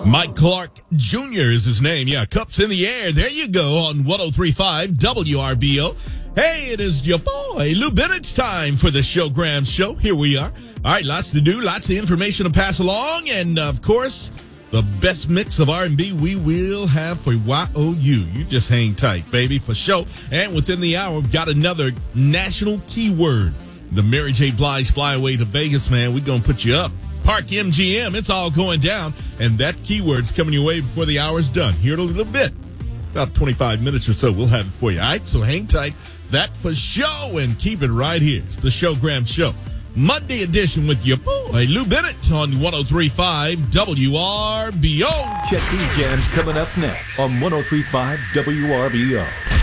Mike Clark Jr. is his name. Yeah, cups in the air. There you go on 103.5 WRBO. Hey, it is your boy, Lou Bennett. It's time for the Showgram Show. Here we are. All right, lots to do, lots of information to pass along, and, of course, the best mix of R&B we will have for YOU. You just hang tight, baby, for show. And within the hour, we've got another national keyword. The Mary J. Blige Flyaway to Vegas, man. We're going to put you up. Park MGM, it's all going down. And that keyword's coming your way before the hour's done. Here in a little bit. About 25 minutes or so, we'll have it for you. All right, so hang tight. That for show, and keep it right here. It's the Showgram Show. Monday edition with your boy, Lou Bennett, on 103.5 WRBO. Check these jams coming up next on 103.5 WRBO.